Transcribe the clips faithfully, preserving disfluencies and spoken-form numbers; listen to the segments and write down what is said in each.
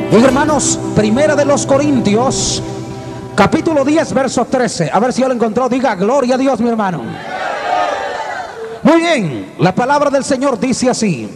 Bien, hermanos, primera de los Corintios, capítulo diez, verso trece. A ver si ya lo encontró. Diga gloria a Dios, mi hermano. Muy bien, la palabra del Señor dice así: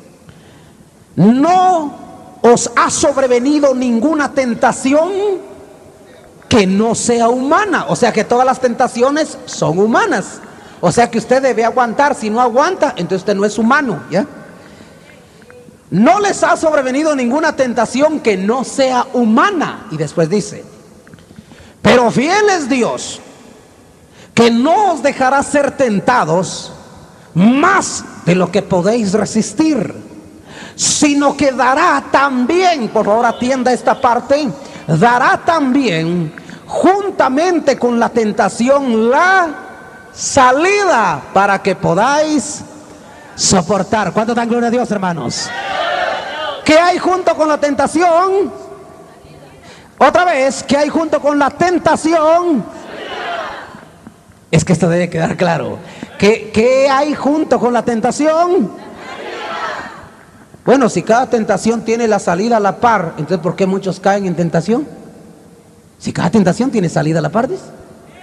no os ha sobrevenido ninguna tentación que no sea humana. O sea que todas las tentaciones son humanas. O sea que usted debe aguantar. Si no aguanta, entonces usted no es humano, ¿ya? No les ha sobrevenido ninguna tentación que no sea humana. Y después dice: pero fiel es Dios, que no os dejará ser tentados más de lo que podéis resistir, sino que dará también, por favor atienda esta parte, dará también juntamente con la tentación la salida para que podáis soportar. ¿Cuánto dan gloria a Dios, hermanos? ¿Qué hay junto con la tentación? Otra vez, ¿qué hay junto con la tentación? Es que esto debe quedar claro. ¿Qué, qué hay junto con la tentación? Bueno, si cada tentación tiene la salida a la par, entonces ¿por qué muchos caen en tentación? Si cada tentación tiene salida a la par, ¿dice?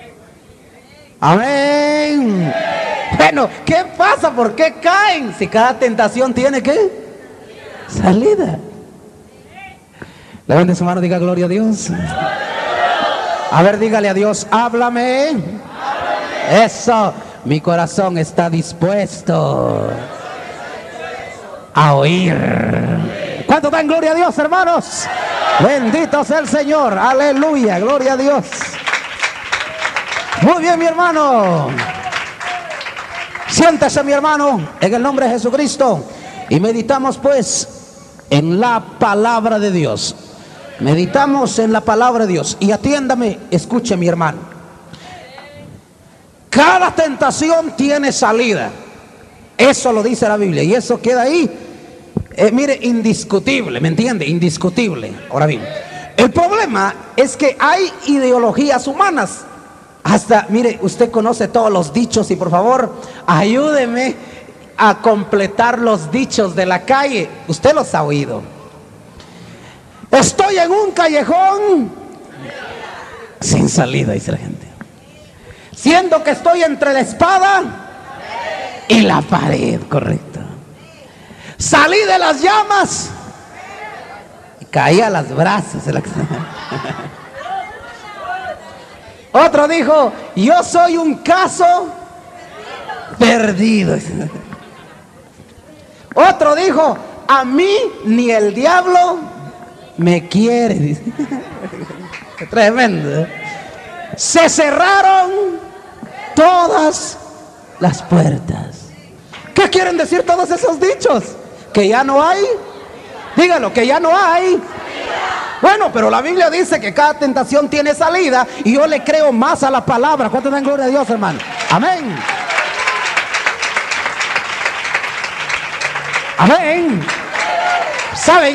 Amén. Bueno, ¿qué pasa? ¿Por qué caen? Si cada tentación tiene ¿qué? Salida. Levante su mano, diga gloria a Dios. A ver, dígale a Dios: háblame. Háblame. Eso, mi corazón está dispuesto a oír. ¿Cuánto dan gloria a Dios, hermanos? Bendito sea el Señor. Aleluya, gloria a Dios. Muy bien, mi hermano. Siéntese, mi hermano, en el nombre de Jesucristo. Y meditamos pues en la palabra de Dios. Meditamos en la palabra de Dios. Y atiéndame, escuche, mi hermano. Cada tentación tiene salida. Eso lo dice la Biblia. Y eso queda ahí, eh, mire, indiscutible. ¿Me entiende? Indiscutible. Ahora bien, el problema es que hay ideologías humanas. Hasta, mire, usted conoce todos los dichos. Y por favor, ayúdeme a completar los dichos de la calle. Usted los ha oído. Estoy en un callejón sin salida, dice la gente. Siendo que estoy entre la espada y la pared, correcto. Salí de las llamas y caí a las brasas de la... Otro dijo: yo soy un caso perdido. Otro dijo: a mí ni el diablo me quiere. Tremendo. Se cerraron todas las puertas. ¿Qué quieren decir todos esos dichos? Que ya no hay. Dígalo, que ya no hay. Bueno, pero la Biblia dice que cada tentación tiene salida. Y yo le creo más a la palabra. ¿Cuánto dan gloria a Dios, hermano? Amén. Amén. ¿Saben?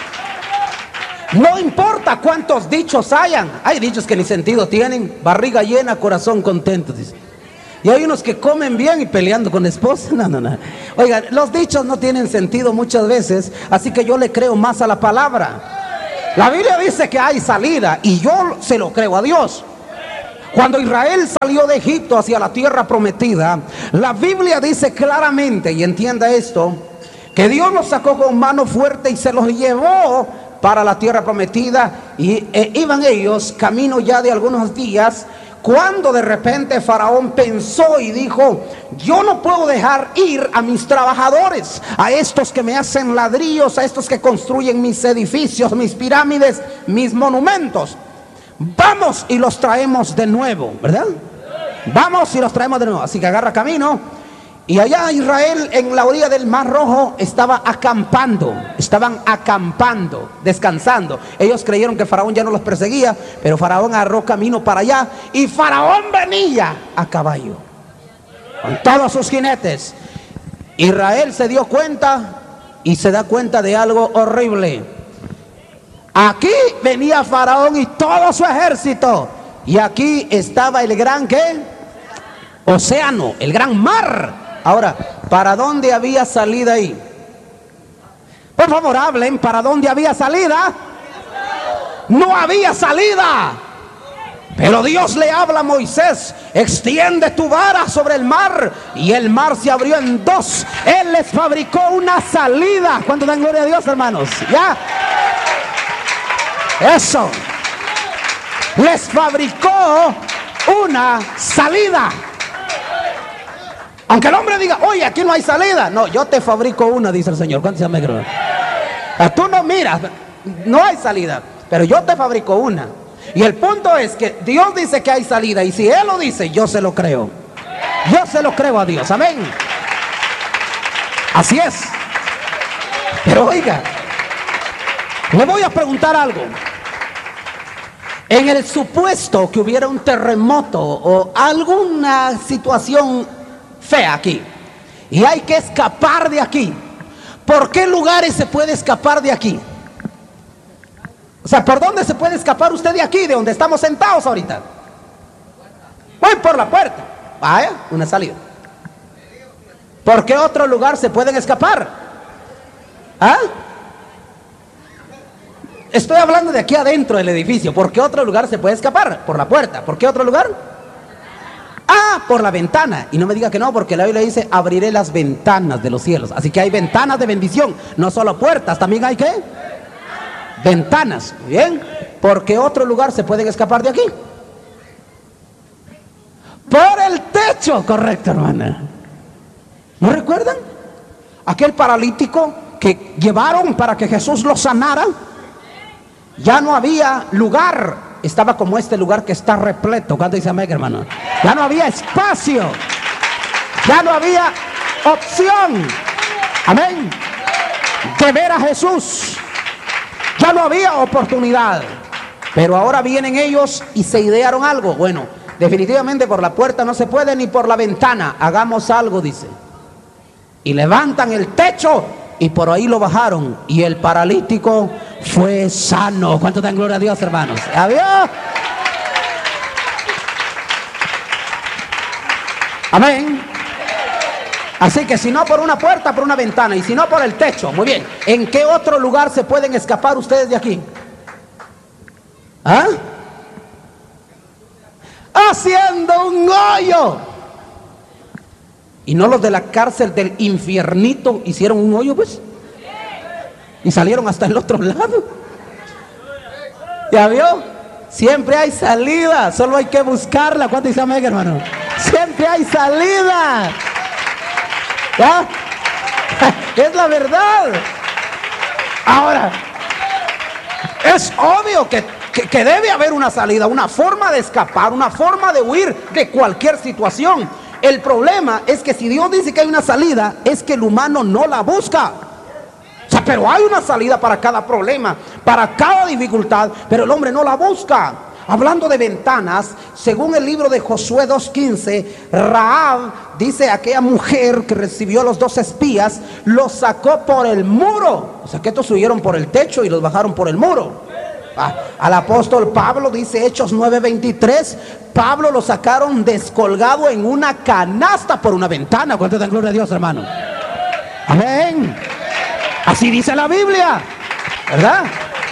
No importa cuántos dichos hayan. Hay dichos que ni sentido tienen. Barriga llena, corazón contento, dice. Y hay unos que comen bien y peleando con esposa. No, no, no. Oigan, los dichos no tienen sentido muchas veces. Así que yo le creo más a la palabra. La Biblia dice que hay salida. Y yo se lo creo a Dios. Cuando Israel salió de Egipto hacia la tierra prometida, la Biblia dice claramente, y entienda esto, que Dios los sacó con mano fuerte y se los llevó para la tierra prometida. Y eh, iban ellos camino ya de algunos días, cuando de repente Faraón pensó y dijo: yo no puedo dejar ir a mis trabajadores, a estos que me hacen ladrillos, a estos que construyen mis edificios, mis pirámides, mis monumentos. Vamos y los traemos de nuevo, ¿verdad? Vamos y los traemos de nuevo. Así que agarra camino. Y allá Israel, en la orilla del Mar Rojo, estaba acampando. Estaban acampando, descansando. Ellos creyeron que Faraón ya no los perseguía, pero Faraón agarró camino para allá. Y Faraón venía a caballo con todos sus jinetes. Israel se dio cuenta y se da cuenta de algo horrible. Aquí venía Faraón y todo su ejército. Y aquí estaba el gran ¿qué? Océano, el gran mar. Ahora, ¿para dónde había salida ahí? Por favor, hablen, ¿para dónde había salida? no había salida. Pero Dios le habla a Moisés: extiende tu vara sobre el mar. Y el mar se abrió en dos. Él les fabricó una salida. ¿Cuánto dan gloria a Dios, hermanos? Ya. Eso. Les fabricó una salida. Aunque el hombre diga: oye, aquí no hay salida. No, yo te fabrico una, dice el Señor. ¿Cuántos se alegran? Tú no miras, no hay salida, pero yo te fabrico una. Y el punto es que Dios dice que hay salida. Y si Él lo dice, yo se lo creo. Yo se lo creo a Dios. Amén. Así es. Pero oiga, le voy a preguntar algo. En el supuesto que hubiera un terremoto o alguna situación fea aquí, y hay que escapar de aquí, ¿por qué lugares se puede escapar de aquí? O sea, ¿por dónde se puede escapar usted de aquí, de donde estamos sentados ahorita? Voy por la puerta. Vaya, una salida. ¿Por qué otro lugar se pueden escapar? ¿Ah? Estoy hablando de aquí adentro del edificio. ¿Por qué otro lugar se puede escapar? Por la puerta. ¿Por qué otro lugar? Ah, por la ventana. Y no me diga que no, porque la Biblia dice: abriré las ventanas de los cielos. Así que hay ventanas de bendición, no solo puertas. También hay ¿qué? Ventanas. Bien. ¿Por qué otro lugar se pueden escapar de aquí? Por el techo. Correcto, hermana. ¿No recuerdan? Aquel paralítico que llevaron para que Jesús lo sanara. Ya no había lugar. Estaba como este lugar que está repleto. ¿Cuánto dice amén, hermano? Ya no había espacio. Ya no había opción. Amén. De ver a Jesús. Ya no había oportunidad. Pero ahora vienen ellos y se idearon algo. Bueno, definitivamente por la puerta no se puede, ni por la ventana. Hagamos algo, dice. Y levantan el techo y por ahí lo bajaron. Y el paralítico fue sano. ¿Cuánto dan gloria a Dios, hermanos? ¿Había? Amén. Así que si no por una puerta, por una ventana. Y si no por el techo. Muy bien. ¿En qué otro lugar se pueden escapar ustedes de aquí? ¿Ah? Haciendo un hoyo. ¿Y no los de la cárcel del infiernito hicieron un hoyo, pues? Y salieron hasta el otro lado. ¿Ya vio? Siempre hay salida, solo hay que buscarla. ¿Cuánto dice amén, hermano? Siempre hay salida. ¿Ya? Es la verdad. Ahora, es obvio que, que, que debe haber una salida, una forma de escapar, una forma de huir de cualquier situación. El problema es que si Dios dice que hay una salida, es que el humano no la busca. O sea, pero hay una salida para cada problema, para cada dificultad, pero el hombre no la busca. Hablando de ventanas, según el libro de Josué dos quince, Rahab, dice, aquella mujer que recibió a los dos espías, los sacó por el muro. O sea, que estos subieron por el techo y los bajaron por el muro. Ah, al apóstol Pablo, dice Hechos nueve veintitrés, Pablo lo sacaron descolgado en una canasta por una ventana. ¿Cuánto dan gloria a Dios, hermano? Amén. Así dice la Biblia, ¿verdad?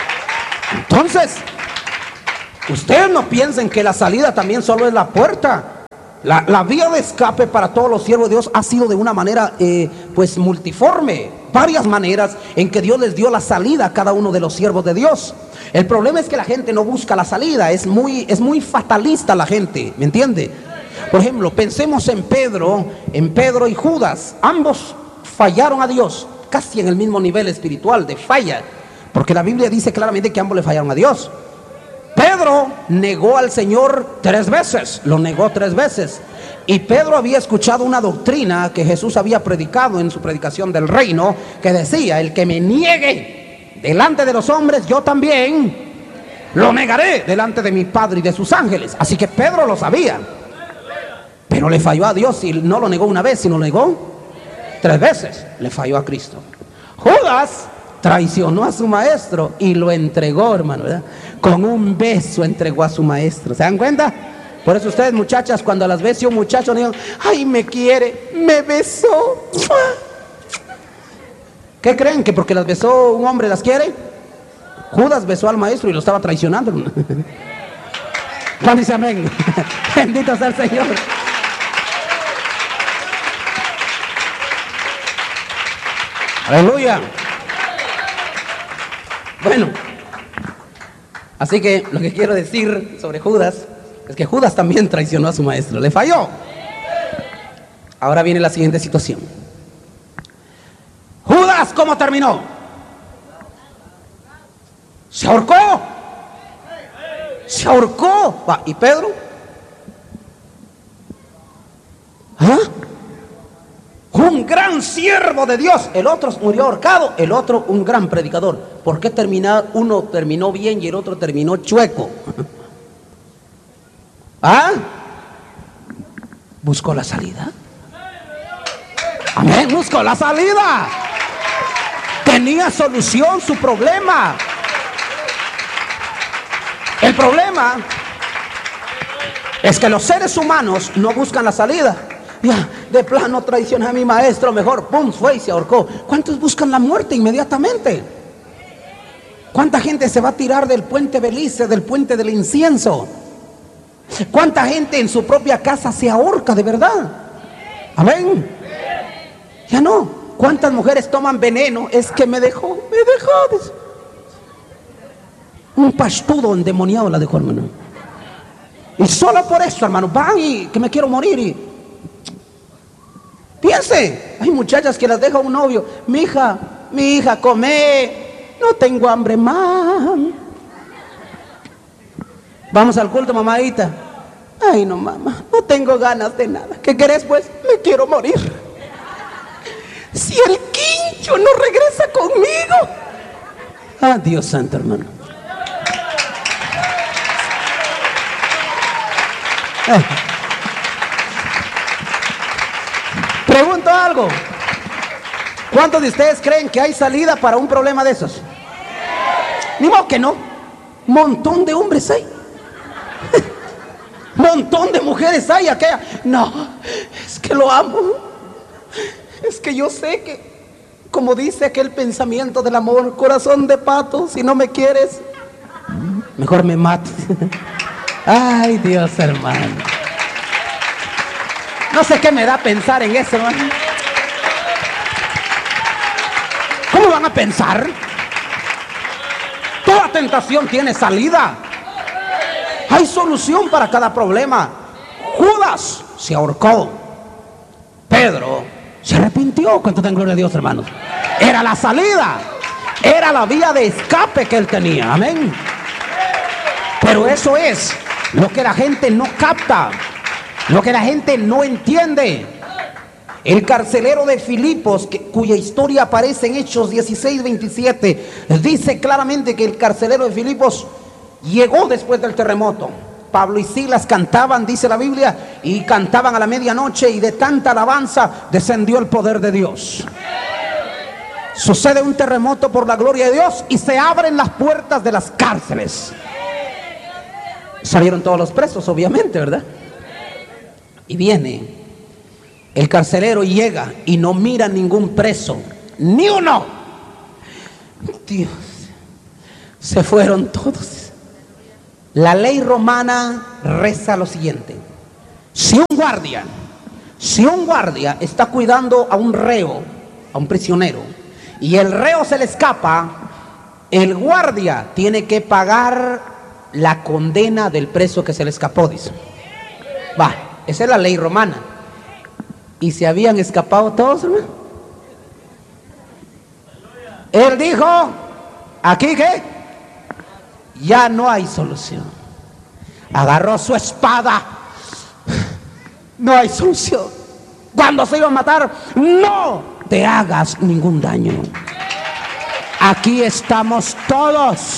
Entonces, ustedes no piensen que la salida también solo es la puerta. La, la vía de escape para todos los siervos de Dios ha sido de una manera eh, pues multiforme. Varias maneras en que Dios les dio la salida a cada uno de los siervos de Dios. El problema es que la gente no busca la salida. Es muy, es muy fatalista la gente, ¿me entiende? Por ejemplo, pensemos en Pedro, en Pedro y Judas. Ambos fallaron a Dios, casi en el mismo nivel espiritual de falla, porque la Biblia dice claramente que ambos le fallaron a Dios. Pedro negó al Señor tres veces, lo negó tres veces. Y Pedro había escuchado una doctrina que Jesús había predicado en su predicación del reino, que decía: el que me niegue delante de los hombres, yo también lo negaré delante de mi Padre y de sus ángeles. Así que Pedro lo sabía, pero le falló a Dios. Y no lo negó una vez, sino lo negó tres veces. Le falló a Cristo. Judas traicionó a su maestro y lo entregó, hermano, ¿verdad? Con un beso entregó a su maestro. ¿Se dan cuenta? Por eso ustedes, muchachas, cuando las ve si un muchacho digan: ay, me quiere, me besó. ¿Qué creen? ¿Que porque las besó un hombre las quiere? Judas besó al maestro y lo estaba traicionando. Juan dice amén. Bendito sea el Señor. Aleluya. Bueno, así que lo que quiero decir sobre Judas es que Judas también traicionó a su maestro, le falló. Ahora viene la siguiente situación. Judas, ¿cómo terminó? Se ahorcó. Se ahorcó. Va, ¿y Pedro? ¿Ah? Un gran siervo de Dios. El otro murió ahorcado, el otro un gran predicador. ¿Por qué terminar? Uno terminó bien y el otro terminó chueco. ¿Ah? ¿Buscó la salida? Amén, buscó la salida. Tenía solución su problema. El problema es que los seres humanos no buscan la salida. Ya, de plano traicioné a mi maestro, mejor, pum, fue y se ahorcó. ¿Cuántos buscan la muerte inmediatamente? ¿Cuánta gente se va a tirar del puente Belice, del puente del incienso? ¿Cuánta gente en su propia casa se ahorca de verdad? Amén. Ya no. ¿Cuántas mujeres toman veneno? Es que me dejó, me dejó. Un pastudo endemoniado la dejó, hermano. Y solo por eso, hermano, van y que me quiero morir. Y piense, hay muchachas que las deja un novio. Mi hija, mi hija, come. No tengo hambre, más. Vamos al culto, mamadita. Ay, no, mamá, no tengo ganas de nada. ¿Qué querés, pues? Me quiero morir. Si el quincho no regresa conmigo. Ah, Dios santo, hermano. Eh. Pregunto algo. ¿Cuántos de ustedes creen que hay salida para un problema de esos? Ni modo que no. Montón de hombres hay. Montón de mujeres hay. Aquella, no, es que lo amo. Es que yo sé que, como dice aquel pensamiento del amor, corazón de pato, si no me quieres, mejor me mato. Ay, Dios, hermano. No sé qué me da pensar en eso, hermano. ¿Cómo van a pensar? Toda tentación tiene salida. Hay solución para cada problema. Judas se ahorcó. Pedro se arrepintió. ¿Cuánto dan gloria a Dios, hermanos? Era la salida. Era la vía de escape que él tenía. Amén. Pero eso es lo que la gente no capta, lo que la gente no entiende. El carcelero de Filipos, que, cuya historia aparece en Hechos dieciséis veintisiete, dice claramente que el carcelero de Filipos llegó después del terremoto. Pablo y Silas cantaban, dice la Biblia, y cantaban a la medianoche, y de tanta alabanza descendió el poder de Dios. Sucede un terremoto por la gloria de Dios y se abren las puertas de las cárceles. Salieron todos los presos, obviamente, ¿verdad? Y viene el carcelero y llega y no mira ningún preso, ni uno. Dios, se fueron todos. La ley romana reza lo siguiente: si un guardia, si un guardia está cuidando a un reo, a un prisionero, y el reo se le escapa, el guardia tiene que pagar la condena del preso que se le escapó, dice. Va, esa es la ley romana. ¿Y se habían escapado todos, hermano? Él dijo, ¿aquí qué? Ya no hay solución. Agarró su espada. No hay solución. Cuando se iba a matar, no te hagas ningún daño. Aquí estamos todos.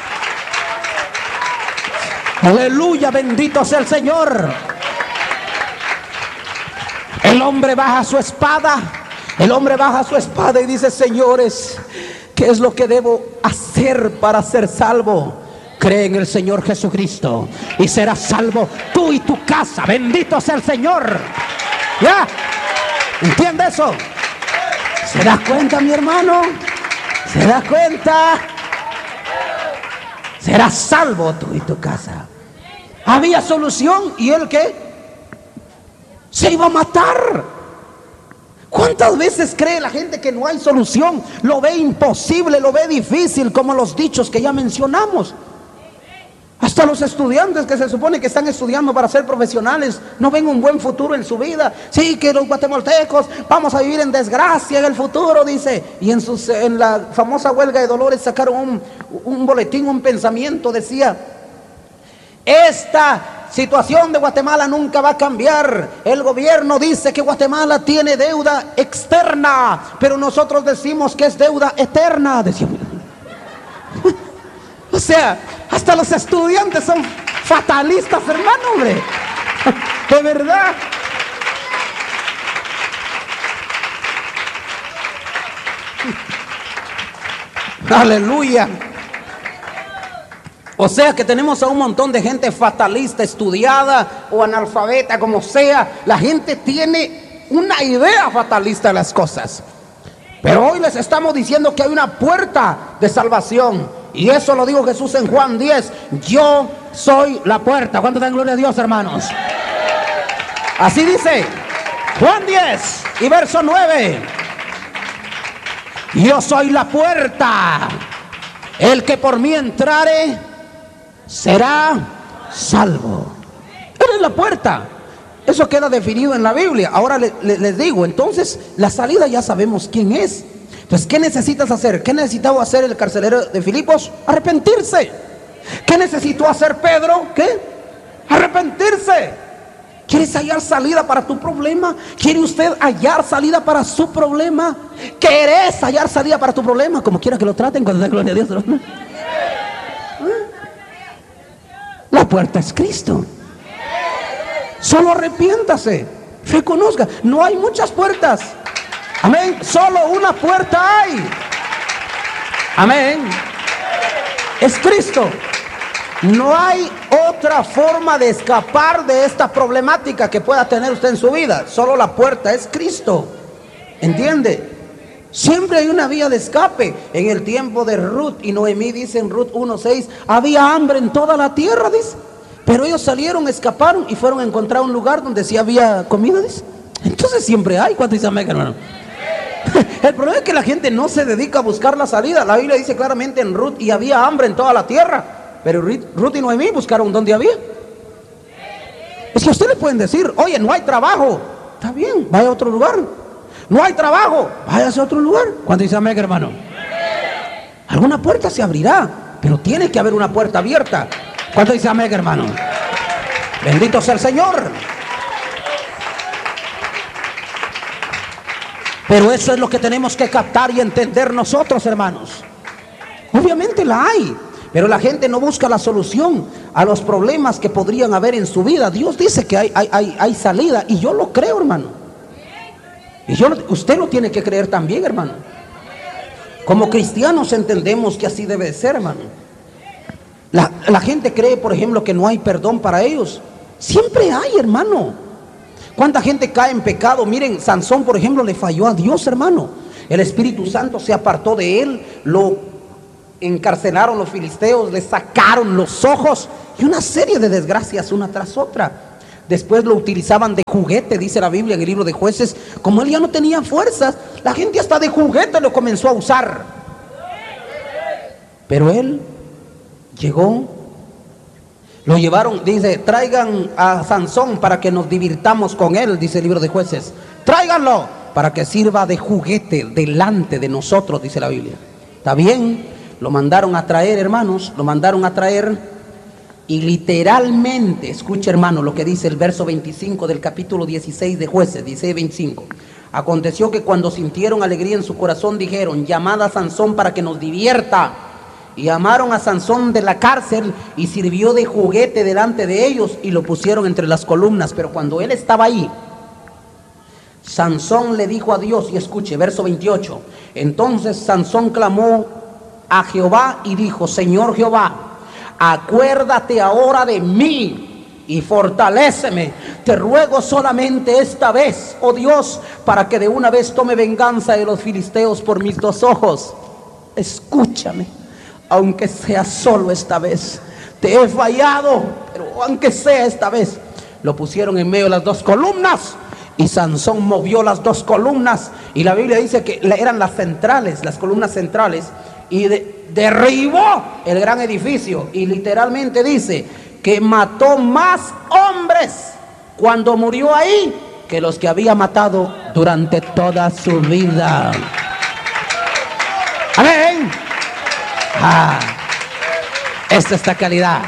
Aleluya, bendito sea el Señor. El hombre baja su espada. El hombre baja su espada y dice: señores, ¿qué es lo que debo hacer para ser salvo? Cree en el Señor Jesucristo y serás salvo tú y tu casa. Bendito sea el Señor. ¿Ya? ¿Entiende eso? ¿Se da cuenta, mi hermano? ¿Se da cuenta? serás salvo tú y tu casa. Había solución. ¿Y él qué? Se iba a matar. ¿Cuántas veces cree la gente que no hay solución? Lo ve imposible, lo ve difícil, como los dichos que ya mencionamos. Hasta los estudiantes que se supone que están estudiando para ser profesionales no ven un buen futuro en su vida. Sí, que los guatemaltecos vamos a vivir en desgracia en el futuro, dice. Y en, sus, en la famosa huelga de Dolores sacaron un, un boletín, un pensamiento, decía: esta situación de Guatemala nunca va a cambiar. El gobierno dice que Guatemala tiene deuda externa, pero nosotros decimos que es deuda eterna, decíamos. O sea, hasta los estudiantes son fatalistas, hermano, hombre. De verdad. Aleluya. O sea que tenemos a un montón de gente fatalista, estudiada o analfabeta, como sea. La gente tiene una idea fatalista de las cosas. Pero hoy les estamos diciendo que hay una puerta de salvación. Y eso lo dijo Jesús en Juan diez. Yo soy la puerta. ¿Cuánto dan gloria a Dios, hermanos? Así dice Juan diez y verso nueve. Yo soy la puerta. El que por mí entrare será salvo. Él es la puerta. Eso queda definido en la Biblia. Ahora le, le, les digo, entonces la salida ya sabemos quién es. Entonces, ¿qué necesitas hacer? ¿Qué necesitaba hacer el carcelero de Filipos? Arrepentirse. ¿Qué necesitó hacer Pedro? ¿Qué? Arrepentirse. ¿Quieres hallar salida para tu problema? ¿Quiere usted hallar salida para su problema? ¿Querés hallar salida para tu problema? Como quiera que lo traten, cuando den gloria a Dios. La puerta es Cristo. Solo arrepiéntase, reconozca. No hay muchas puertas. Amén. Solo una puerta hay. Amén. Es Cristo. No hay otra forma de escapar de esta problemática que pueda tener usted en su vida. Solo la puerta es Cristo. ¿Entiende? Siempre hay una vía de escape. En el tiempo de Ruth y Noemí, dice en Ruth uno seis, había hambre en toda la tierra, dice. Pero ellos salieron, escaparon y fueron a encontrar un lugar donde sí había comida, dice. Entonces siempre hay. ¿Cuánto dice amén, hermano? El problema es que la gente no se dedica a buscar la salida. La Biblia dice claramente en Ruth, y había hambre en toda la tierra. Pero Ruth y Noemí buscaron donde había. Es que a usted le pueden decir: oye, no hay trabajo. Está bien, vaya a otro lugar. No hay trabajo, váyase a otro lugar. ¿Cuánto dice amén, hermano? Alguna puerta se abrirá, pero tiene que haber una puerta abierta. ¿Cuánto dice amén, hermano? Bendito sea el Señor. Pero eso es lo que tenemos que captar y entender nosotros, hermanos. Obviamente la hay, pero la gente no busca la solución a los problemas que podrían haber en su vida. Dios dice que hay, hay, hay, hay salida, y yo lo creo, hermano. Y yo, usted lo tiene que creer también, hermano. Como cristianos entendemos que así debe ser, hermano. La, la gente cree, por ejemplo, que no hay perdón para ellos. Siempre hay, hermano. ¿Cuánta gente cae en pecado? Miren, Sansón, por ejemplo, le falló a Dios, hermano. El Espíritu Santo se apartó de él, lo encarcelaron los filisteos, le sacaron los ojos y una serie de desgracias una tras otra. Después lo utilizaban de juguete, dice la Biblia en el libro de Jueces. Como él ya no tenía fuerzas, la gente hasta de juguete lo comenzó a usar. Pero él llegó, lo llevaron, dice: traigan a Sansón para que nos divirtamos con él, dice el libro de Jueces. Tráiganlo para que sirva de juguete delante de nosotros, dice la Biblia. Está bien, lo mandaron a traer, hermanos, lo mandaron a traer. Y literalmente, escucha, hermano, lo que dice el verso veinticinco del capítulo dieciséis de Jueces, dice veinticinco. Aconteció que cuando sintieron alegría en su corazón, dijeron: llamad a Sansón para que nos divierta. Y llamaron a Sansón de la cárcel, y sirvió de juguete delante de ellos, y lo pusieron entre las columnas. Pero cuando él estaba ahí, Sansón le dijo a Dios, y escuche, verso veintiocho. Entonces Sansón clamó a Jehová y dijo: Señor Jehová, acuérdate ahora de mí y fortaléceme. Te ruego solamente esta vez, oh Dios, para que de una vez tome venganza de los filisteos por mis dos ojos. Escúchame. aunque sea solo esta vez. Te he fallado, pero aunque sea esta vez. Lo pusieron en medio de las dos columnas y Sansón movió las dos columnas. Y la Biblia dice que eran las centrales, las columnas centrales. Y de, derribó el gran edificio. Y literalmente dice que mató más hombres cuando murió ahí que los que había matado durante toda su vida. Amén. Ah, esta es la calidad.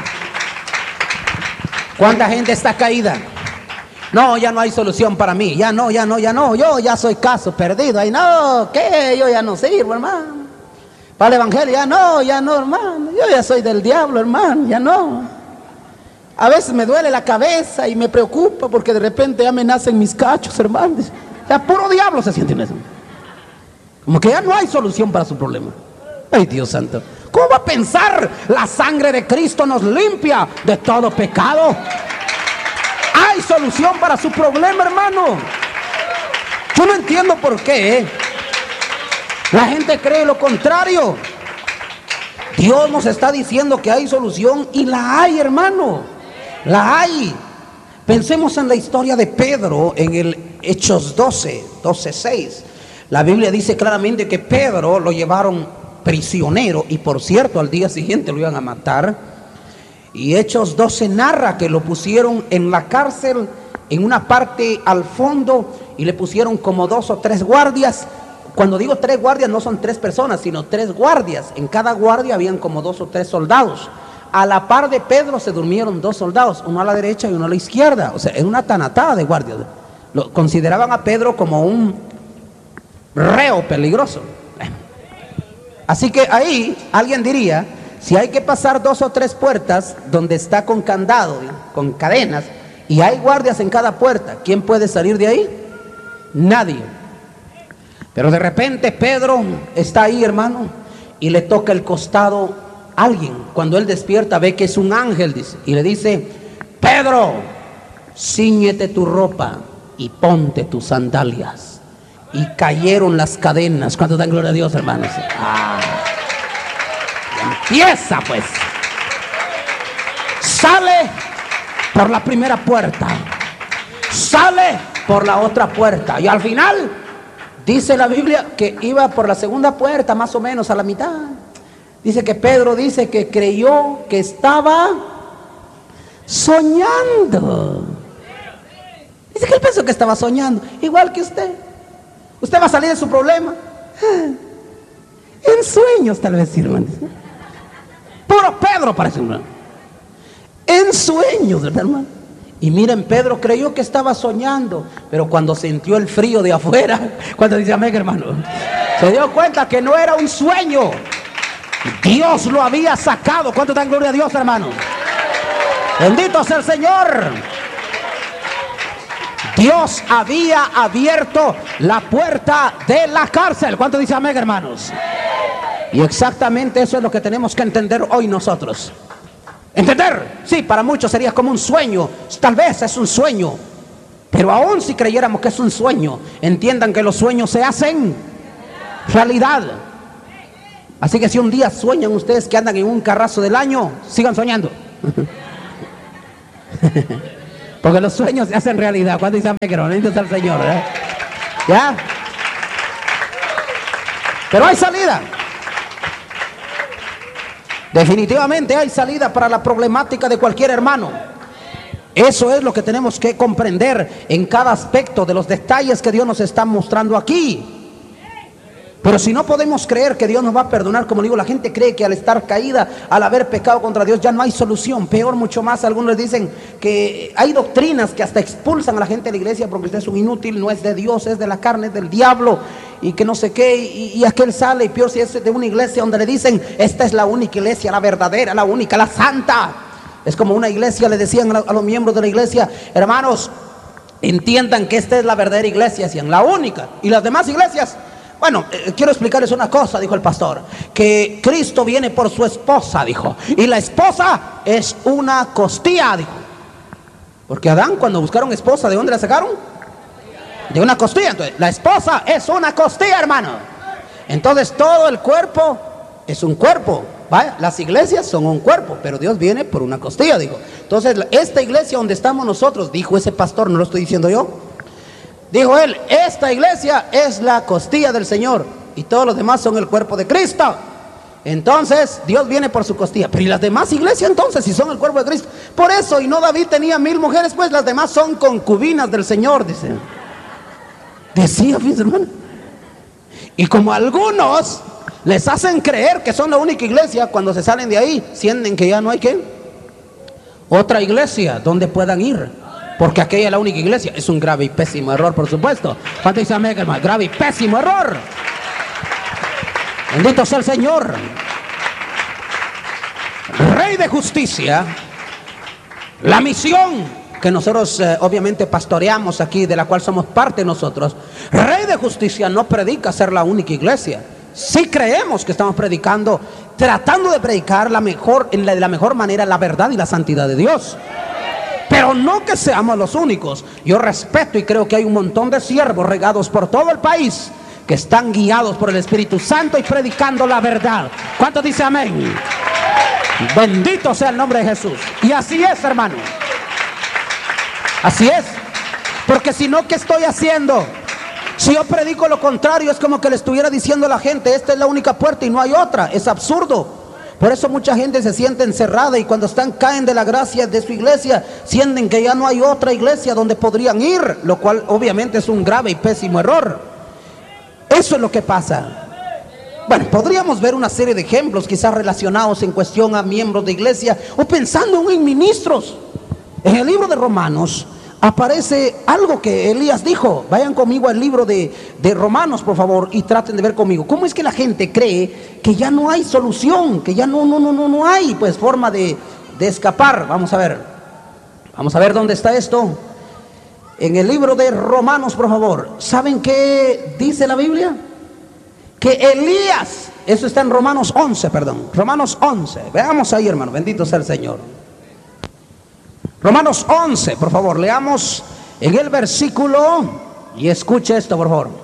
¿Cuánta gente está caída? No, ya no hay solución para mí. Ya no, ya no, ya no. Yo ya soy caso perdido. Ay, no, ¿qué? Yo ya no sirvo, hermano. Para el evangelio, ya no, ya no, hermano. Yo ya soy del diablo, hermano. Ya no. A veces me duele la cabeza y me preocupa porque de repente ya me nacen mis cachos, hermano. Ya puro diablo se siente en eso. Como que ya no hay solución para su problema. Ay, Dios santo. ¿Cómo va a pensar? La sangre de Cristo nos limpia de todo pecado. Hay solución para su problema, hermano. Yo no entiendo por qué ¿eh? La gente cree lo contrario. Dios nos está diciendo que hay solución y la hay, hermano. La hay. Pensemos en la historia de Pedro en el Hechos doce, doce, seis. La Biblia dice claramente que Pedro lo llevaron prisionero y por cierto al día siguiente lo iban a matar. Y Hechos doce narra que lo pusieron en la cárcel en una parte al fondo y le pusieron como dos o tres guardias. Cuando digo tres guardias no son tres personas sino tres guardias. En cada guardia habían como dos o tres soldados. A la par de Pedro se durmieron dos soldados, uno a la derecha y uno a la izquierda. O sea, era una tanatada de guardias. Lo consideraban a Pedro como un reo peligroso. Así que ahí alguien diría, si hay que pasar dos o tres puertas donde está con candado, con cadenas, y hay guardias en cada puerta, ¿quién puede salir de ahí? Nadie. Pero de repente Pedro está ahí, hermano, y le toca el costado a alguien. Cuando él despierta ve que es un ángel, dice, y le dice: Pedro, cíñete tu ropa y ponte tus sandalias. Y cayeron las cadenas. ¿Cuánto dan gloria a Dios, hermanos? Ah, empieza pues. Sale por la primera puerta, sale por la otra puerta, y al final dice la Biblia que iba por la segunda puerta, más o menos a la mitad. Dice que Pedro dice que creyó que estaba soñando. Dice que él pensó que estaba soñando, igual que usted. Usted va a salir de su problema en sueños, tal vez, hermano. Puro Pedro parece, hermano. En sueños, ¿verdad, hermano? Y miren, Pedro creyó que estaba soñando, pero cuando sintió el frío de afuera, cuando dice amén, hermano, se dio cuenta que no era un sueño. Dios lo había sacado. ¿Cuánto dan gloria a Dios, hermano? Bendito sea el Señor. Dios había abierto la puerta de la cárcel. ¿Cuánto dice amén, hermanos? Y exactamente eso es lo que tenemos que entender hoy nosotros. Entender, sí, para muchos sería como un sueño. Tal vez es un sueño, pero aún si creyéramos que es un sueño, entiendan que los sueños se hacen realidad. Así que si un día sueñan ustedes que andan en un carrazo del año, sigan soñando. Porque los sueños se hacen realidad. Cuando dicen que no necesita el Señor, ¿eh? ¿Ya? Pero hay salida. Definitivamente hay salida para la problemática de cualquier hermano. Eso es lo que tenemos que comprender en cada aspecto de los detalles que Dios nos está mostrando aquí. Pero si no podemos creer que Dios nos va a perdonar, como digo, la gente cree que al estar caída, al haber pecado contra Dios, ya no hay solución. Peor, mucho más, algunos dicen que hay doctrinas que hasta expulsan a la gente de la iglesia porque usted es un inútil, no es de Dios, es de la carne, es del diablo, y que no sé qué, y, y aquel sale, y peor si es de una iglesia donde le dicen, esta es la única iglesia, la verdadera, la única, la santa. Es como una iglesia, le decían a, a los miembros de la iglesia: hermanos, entiendan que esta es la verdadera iglesia, decían, la única, y las demás iglesias. Bueno, eh, quiero explicarles una cosa, dijo el pastor, que Cristo viene por su esposa, dijo, y la esposa es una costilla, dijo. Porque Adán, cuando buscaron esposa, ¿de dónde la sacaron? De una costilla. Entonces, la esposa es una costilla, hermano. Entonces todo el cuerpo es un cuerpo. Vaya, las iglesias son un cuerpo, pero Dios viene por una costilla, dijo. Entonces, esta iglesia donde estamos nosotros, dijo ese pastor, no lo estoy diciendo yo, dijo él, esta iglesia es la costilla del Señor y todos los demás son el cuerpo de Cristo. Entonces, Dios viene por su costilla. Pero ¿y las demás iglesias entonces si son el cuerpo de Cristo? Por eso, y no David tenía mil mujeres, pues las demás son concubinas del Señor, dice. Decía, fíjense, hermano. Y como algunos les hacen creer que son la única iglesia, cuando se salen de ahí, sienten que ya no hay ¿qué? Otra iglesia donde puedan ir, porque aquella es la única iglesia. Es un grave y pésimo error, por supuesto. ¿Cuánto dice amén, hermano? Grave y pésimo error. Bendito sea el Señor. Rey de justicia. La misión que nosotros eh, obviamente pastoreamos aquí, de la cual somos parte nosotros. Rey de justicia no predica ser la única iglesia. Sí creemos que estamos predicando, tratando de predicar la mejor, en la, de la mejor manera la verdad y la santidad de Dios. Pero no que seamos los únicos. Yo respeto y creo que hay un montón de siervos regados por todo el país que están guiados por el Espíritu Santo y predicando la verdad. ¿Cuántos dice amén? Bendito sea el nombre de Jesús. Y así es, hermano. Así es. Porque si no, ¿qué estoy haciendo? Si yo predico lo contrario, es como que le estuviera diciendo a la gente, esta es la única puerta y no hay otra. Es absurdo. Por eso mucha gente se siente encerrada y cuando están, caen de la gracia de su iglesia, sienten que ya no hay otra iglesia donde podrían ir, lo cual obviamente es un grave y pésimo error. Eso es lo que pasa. Bueno, podríamos ver una serie de ejemplos quizás relacionados en cuestión a miembros de iglesia o pensando en ministros. En el libro de Romanos aparece algo que Elías dijo. Vayan conmigo al libro de, de Romanos, por favor, y traten de ver conmigo. ¿Cómo es que la gente cree que ya no hay solución? Que ya no, no, no, no, no hay pues forma de, de escapar. Vamos a ver. Vamos a ver dónde está esto. En el libro de Romanos, por favor. ¿Saben qué dice la Biblia? Que Elías, eso está en Romanos once, perdón. Romanos once. Veamos ahí, hermano. Bendito sea el Señor. Romanos once, por favor. Leamos en el versículo. Y escuche esto, por favor.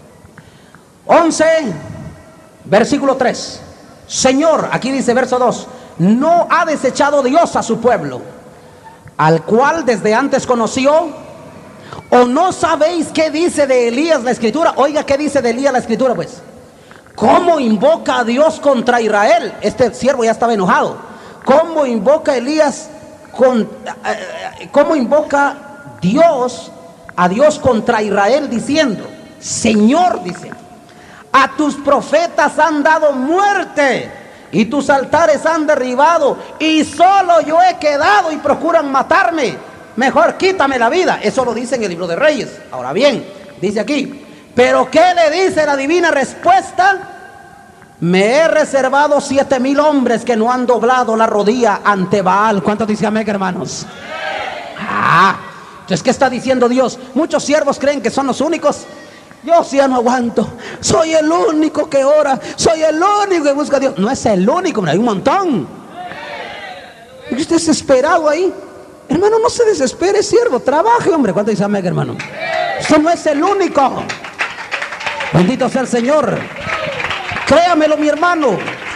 once, versículo tres. Señor, aquí dice verso dos. No ha desechado Dios a su pueblo, al cual desde antes conoció. ¿O no sabéis qué dice de Elías la Escritura? Oiga, ¿qué dice de Elías la Escritura? Pues, ¿cómo invoca a Dios contra Israel? Este siervo ya estaba enojado. ¿Cómo invoca Elías con, eh, cómo invoca Dios a Dios contra Israel diciendo, Señor, dice, a tus profetas han dado muerte y tus altares han derribado y solo yo he quedado y procuran matarme? Mejor quítame la vida. Eso lo dice en el libro de Reyes. Ahora bien, dice aquí, pero ¿qué le dice la divina respuesta? Me he reservado siete mil hombres que no han doblado la rodilla ante Baal. ¿Cuántos dicen amén, hermanos? Ah, entonces, ¿qué está diciendo Dios? Muchos siervos creen que son los únicos. Yo sí ya no aguanto. Soy el único que ora. Soy el único que busca a Dios. No es el único, hay un montón. ¿Y usted desesperado ahí? Hermano, no se desespere, siervo, trabaje, hombre. ¿Cuánto dice amén, hermano? Eso no es el único. Bendito sea el Señor. Créamelo, mi hermano.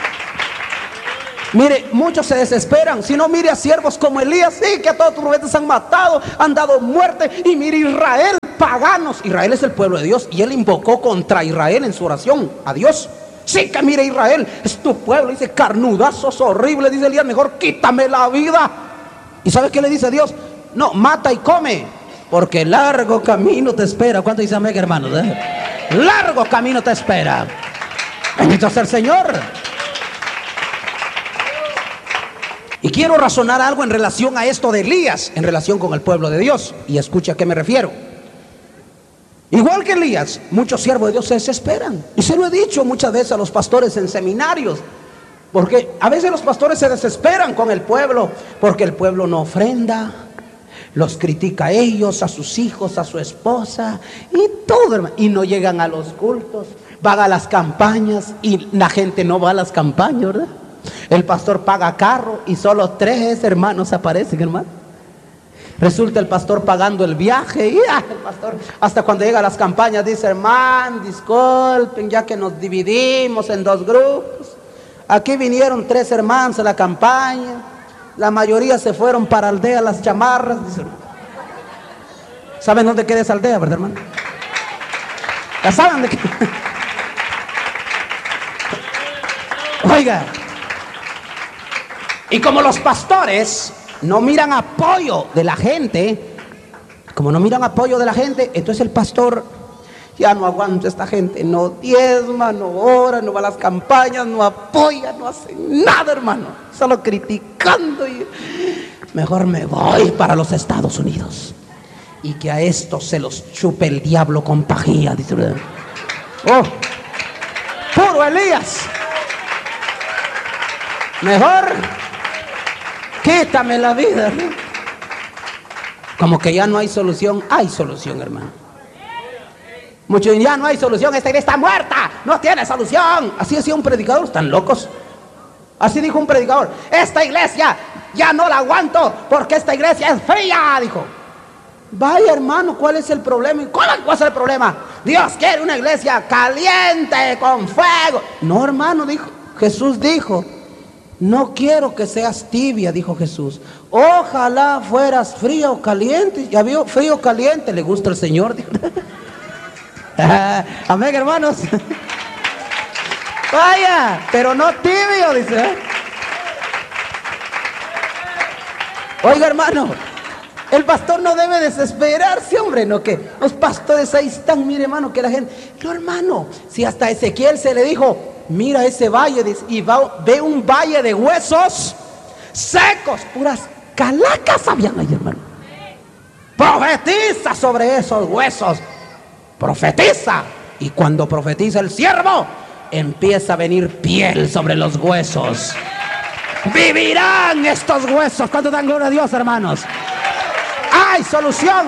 Mire, muchos se desesperan. Si no, mire a siervos como Elías, sí, que a todos tus profetas han matado, han dado muerte. Y mire Israel, paganos. Israel es el pueblo de Dios y él invocó contra Israel en su oración a Dios. Sí, que mire Israel, es tu pueblo. Dice, carnudazos horribles, dice Elías, mejor quítame la vida. ¿Y sabes qué le dice Dios? No, mata y come, porque largo camino te espera. ¿Cuánto dice amén, hermanos? ¿Eh? Largo camino te espera. Bendito sea el Señor. Y quiero razonar algo en relación a esto de Elías, en relación con el pueblo de Dios. Y escucha a qué me refiero. Igual que Elías, muchos siervos de Dios se desesperan. Y se lo he dicho muchas veces a los pastores en seminarios. Porque a veces los pastores se desesperan con el pueblo, porque el pueblo no ofrenda, los critica a ellos, a sus hijos, a su esposa y todo, hermano. Y no llegan a los cultos, van a las campañas y la gente no va a las campañas, ¿verdad? El pastor paga carro y solo tres hermanos aparecen, hermano. Resulta el pastor pagando el viaje y ah, el pastor hasta cuando llega a las campañas dice, hermano, disculpen ya que nos dividimos en dos grupos. Aquí vinieron tres hermanos a la campaña. La mayoría se fueron para aldea Las Chamarras. ¿Saben dónde queda esa aldea, verdad, hermano? ¿Ya saben de qué? Oiga, y como los pastores no miran apoyo de la gente, como no miran apoyo de la gente, entonces el pastor ya no aguanta esta gente, no diezma, no ora, no va a las campañas, no apoya, no hace nada, hermano, solo criticando. Y mejor me voy para los Estados Unidos y que a estos se los chupe el diablo con pajilla, dice. Oh, puro Elías. Mejor quítame la vida, ¿no? Como que ya no hay solución. Hay solución, hermano. Muchos dicen, ya no hay solución, esta iglesia está muerta, no tiene solución. Así decía un predicador, están locos. Así dijo un predicador, esta iglesia ya no la aguanto porque esta iglesia es fría, dijo. Vaya, hermano, ¿cuál es el problema? ¿Cuál va a ser el problema? Dios quiere una iglesia caliente, con fuego. No, hermano, dijo Jesús, dijo, no quiero que seas tibia, dijo Jesús. Ojalá fueras frío o caliente. Ya vio, frío o caliente, le gusta al Señor, dijo. Amén, hermanos. Vaya, pero no tibio, dice. Oiga, hermano, el pastor no debe desesperarse, hombre, no, que los pastores ahí están, mire, hermano, que la gente, no, hermano, si hasta Ezequiel se le dijo, mira ese valle, dice, y va, ve un valle de huesos secos, puras calacas habían ahí, hermano. Profetiza sobre esos huesos, profetiza, y cuando profetiza el siervo, empieza a venir piel sobre los huesos. Vivirán estos huesos. ¿Cuánto dan gloria a Dios, hermanos? Hay solución.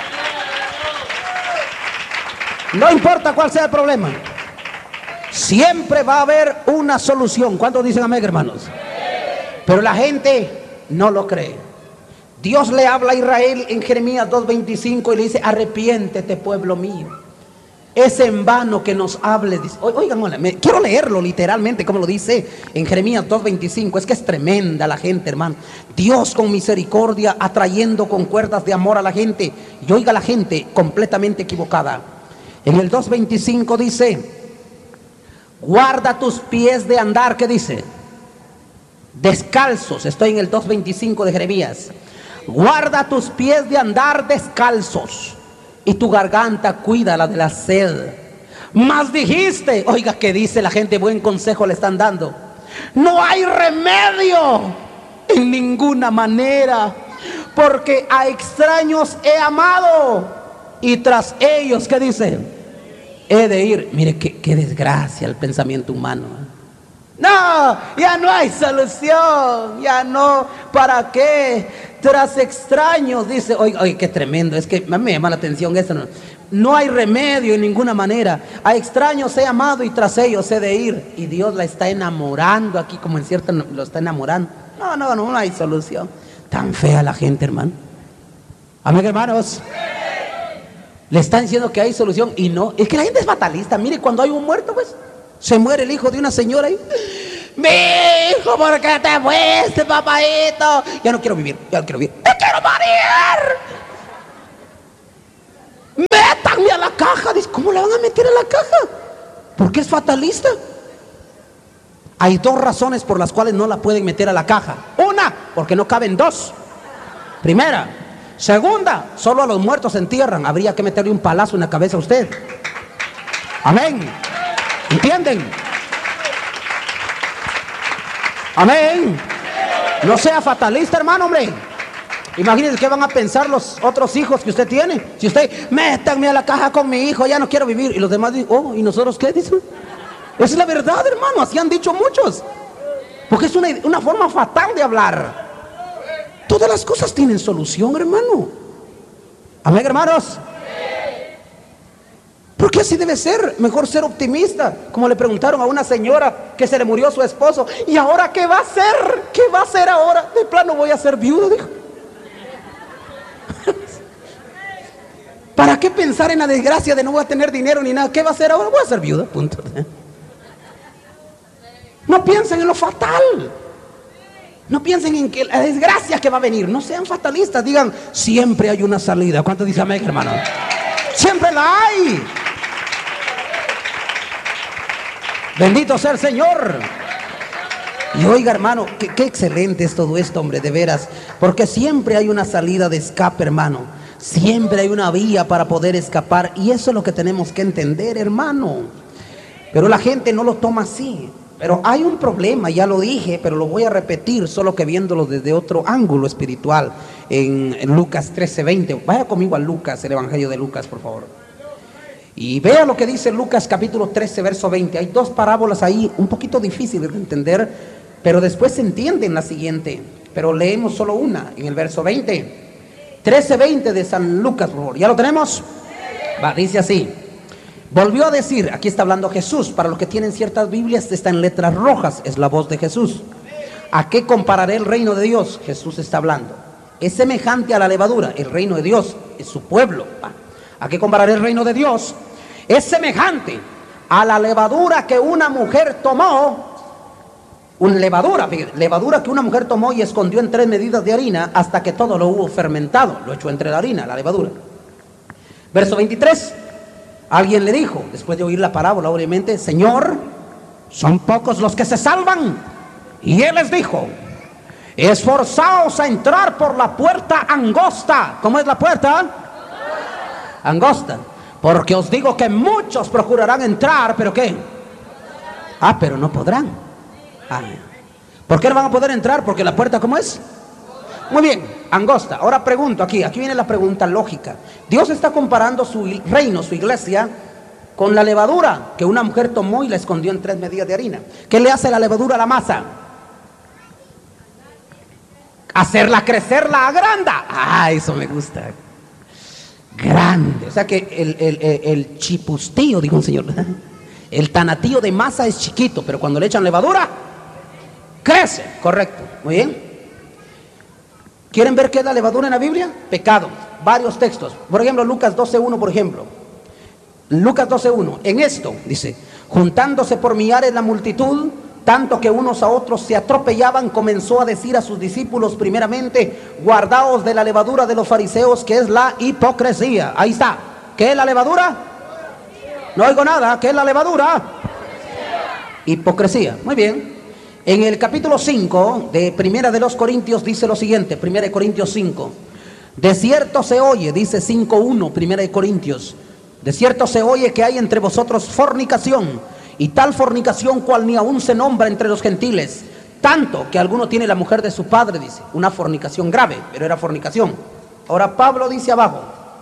No importa cuál sea el problema, siempre va a haber una solución. ¿Cuántos dicen amén, hermanos? Pero la gente no lo cree. Dios le habla a Israel en Jeremías dos veinticinco y le dice, arrepiéntete, pueblo mío. Es en vano que nos hables. Oigan, me, quiero leerlo literalmente como lo dice en Jeremías dos veinticinco. Es que es tremenda la gente, hermano. Dios con misericordia atrayendo con cuerdas de amor a la gente. Y oiga la gente completamente equivocada. En el dos veinticinco dice, guarda tus pies de andar. ¿Qué dice? Descalzos. Estoy en el dos veinticinco de Jeremías. Guarda tus pies de andar descalzos, y tu garganta cuídala de la sed. Mas dijiste, oiga que dice la gente, buen consejo le están dando, no hay remedio en ninguna manera, porque a extraños he amado, y tras ellos, ¿qué dice? He de ir. Mire qué, qué desgracia el pensamiento humano. No, ya no hay solución, ya no, ¿para qué? Tras extraños, dice, oye, oye, qué tremendo, es que me llama la atención esto, no, no hay remedio en ninguna manera, a extraños he amado y tras ellos he de ir, y Dios la está enamorando aquí, como en cierto lo está enamorando. No, no, no, no hay solución. Tan fea la gente, hermano. Amén, hermanos. Le están diciendo que hay solución y no, es que la gente es fatalista. Mire, cuando hay un muerto, pues se muere el hijo de una señora y, mi hijo, ¿por qué te fuiste, papadito? Ya no quiero vivir, ya no quiero vivir. ¡Me quiero morir! ¡Métanme a la caja! Dice, ¿cómo la van a meter a la caja? Porque es fatalista. Hay dos razones por las cuales no la pueden meter a la caja. Una, porque no caben dos. Primera. Segunda, solo a los muertos se entierran. Habría que meterle un palazo en la cabeza a usted. Amén. ¿Entienden? Amén. No sea fatalista, hermano, hombre. Imagínense qué van a pensar los otros hijos que usted tiene. Si usted, métanme a la caja con mi hijo, ya no quiero vivir. Y los demás dicen, oh, ¿y nosotros qué? Dicen. Esa es la verdad, hermano. Así han dicho muchos. Porque es una, una forma fatal de hablar. Todas las cosas tienen solución, hermano. Amén, hermanos. Porque así debe ser, mejor ser optimista. Como le preguntaron a una señora que se le murió su esposo, ¿y ahora qué va a hacer? ¿Qué va a hacer ahora? De plano voy a ser viudo, dijo. ¿Para qué pensar en la desgracia de no voy a tener dinero ni nada? ¿Qué va a hacer ahora? Voy a ser viuda, punto. No piensen en lo fatal. No piensen en que la desgracia que va a venir. No sean fatalistas. Digan, siempre hay una salida. ¿Cuántos dicen amén, hermano? Siempre la hay. Bendito sea el Señor. Y oiga, hermano, qué, qué excelente es todo esto, hombre, de veras. Porque siempre hay una salida de escape, hermano. Siempre hay una vía para poder escapar. Y eso es lo que tenemos que entender, hermano. Pero la gente no lo toma así. Pero hay un problema, ya lo dije, pero lo voy a repetir, solo que viéndolo desde otro ángulo espiritual. En, en Lucas trece veinte. Vaya conmigo a Lucas, el Evangelio de Lucas, por favor. Y vea lo que dice Lucas capítulo trece, verso veinte. Hay dos parábolas ahí, un poquito difíciles de entender, pero después se entiende en la siguiente. Pero leemos solo una, en el verso veinte. trece veinte de San Lucas, por favor. ¿Ya lo tenemos? Va, dice así. Volvió a decir, aquí está hablando Jesús. Para los que tienen ciertas Biblias está en letras rojas, es la voz de Jesús. ¿A qué compararé el reino de Dios? Jesús está hablando. Es semejante a la levadura. El reino de Dios es su pueblo. ¿A qué compararé el reino de Dios? Es semejante a la levadura que una mujer tomó. Una levadura, fíjate, levadura que una mujer tomó y escondió en tres medidas de harina hasta que todo lo hubo fermentado. Lo echó entre la harina, la levadura. Verso veintitrés. Alguien le dijo, después de oír la parábola, obviamente, Señor, son pocos los que se salvan. Y él les dijo, esforzaos a entrar por la puerta angosta. ¿Cómo es la puerta? Angosta. Porque os digo que muchos procurarán entrar, ¿pero qué? Ah, pero no podrán. Ah, ¿por qué no van a poder entrar? Porque la puerta, ¿cómo es? Muy bien, angosta. Ahora pregunto aquí, aquí viene la pregunta lógica. Dios está comparando su reino, su iglesia, con la levadura que una mujer tomó y la escondió en tres medidas de harina. ¿Qué le hace la levadura a la masa? Hacerla crecer, la agranda. Ah, eso me gusta. Grande. O sea que el, el, el, el chipustío, dijo un señor, el tanatío de masa es chiquito, pero cuando le echan levadura, crece. Correcto, muy bien. ¿Quieren ver qué es la levadura en la Biblia? Pecado. Varios textos. Por ejemplo, Lucas doce uno, por ejemplo. Lucas doce uno. En esto, dice, juntándose por millares la multitud, tanto que unos a otros se atropellaban, comenzó a decir a sus discípulos primeramente, guardaos de la levadura de los fariseos, que es la hipocresía. Ahí está. ¿Qué es la levadura? No oigo nada. ¿Qué es la levadura? Hipocresía. Muy bien. En el capítulo cinco de Primera de los Corintios dice lo siguiente, Primera de Corintios cinco. De cierto se oye, dice cinco uno, Primera de Corintios. De cierto se oye que hay entre vosotros fornicación, y tal fornicación cual ni aún se nombra entre los gentiles, tanto que alguno tiene la mujer de su padre, dice, una fornicación grave, pero era fornicación. Ahora Pablo dice abajo,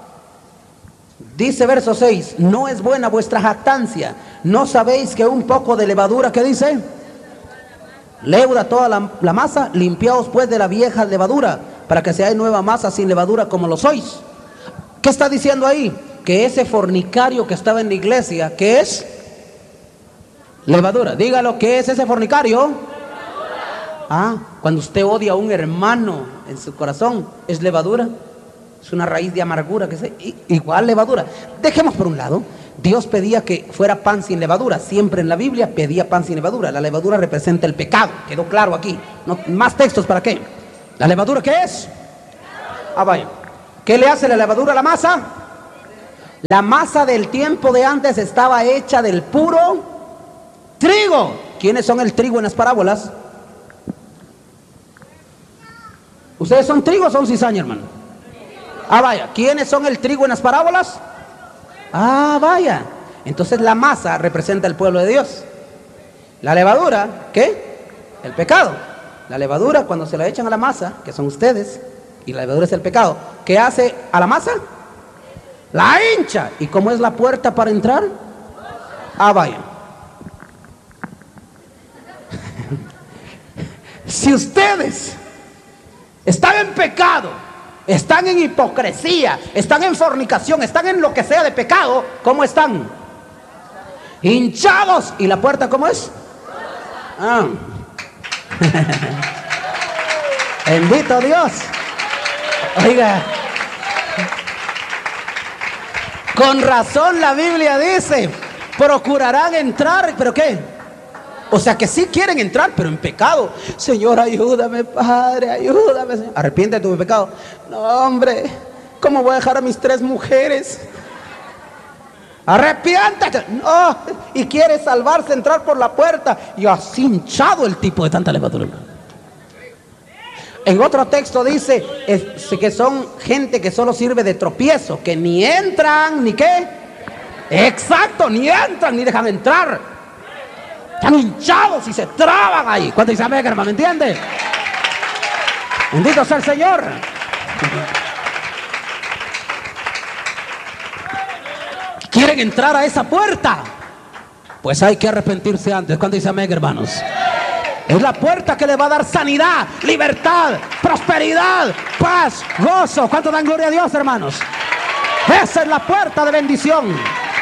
dice verso seis, no es buena vuestra jactancia, ¿no sabéis que un poco de levadura, qué dice? Leuda toda la, la masa, limpiaos pues de la vieja levadura, para que seáis nueva masa sin levadura como lo sois. ¿Qué está diciendo ahí? Que ese fornicario que estaba en la iglesia, ¿qué es? Levadura. Dígalo, ¿qué es ese fornicario? Levadura. Ah, cuando usted odia a un hermano en su corazón, ¿es levadura? Es una raíz de amargura, que se, igual levadura. Dejemos por un lado. Dios pedía que fuera pan sin levadura. Siempre en la Biblia pedía pan sin levadura. La levadura representa el pecado. Quedó claro aquí. No, más textos, ¿para qué? ¿La levadura qué es? Ah, vaya. ¿Qué le hace la levadura a la masa? La masa del tiempo de antes estaba hecha del puro trigo. ¿Quiénes son el trigo en las parábolas? ¿Ustedes son trigo o son cizaña, hermano? Ah, vaya. ¿Quiénes son el trigo en las parábolas? Ah, vaya. Entonces la masa representa el pueblo de Dios. La levadura, ¿qué? El pecado. La levadura, cuando se la echan a la masa, que son ustedes, y la levadura es el pecado, ¿qué hace a la masa? La hincha. ¿Y cómo es la puerta para entrar? Ah, vaya. Si ustedes están en pecado, están en hipocresía, están en fornicación, están en lo que sea de pecado, ¿cómo están? Hinchados. ¿Y la puerta cómo es? Ah. Bendito Dios. Oiga, con razón la Biblia dice, procurarán entrar, ¿pero qué? O sea que sí quieren entrar, pero en pecado. Señor, ayúdame, Padre, ayúdame, Señor. Arrepiéntete de tu pecado. No, hombre, ¿cómo voy a dejar a mis tres mujeres? Arrepiéntate. No, y quiere salvarse, entrar por la puerta. Y así hinchado el tipo de tanta levadura. En otro texto dice es, que son gente que solo sirve de tropiezo, que ni entran, ni qué. Exacto, ni entran, ni dejan entrar. Están hinchados y se traban ahí. ¿Cuánto dice amén, hermano? ¿Me entiende? Bendito sea el Señor. ¿Quieren entrar a esa puerta? Pues hay que arrepentirse antes. ¿Cuánto dice amén, hermanos? Es la puerta que le va a dar sanidad, libertad, prosperidad, paz, gozo. ¿Cuánto dan gloria a Dios, hermanos? Esa es la puerta de bendición.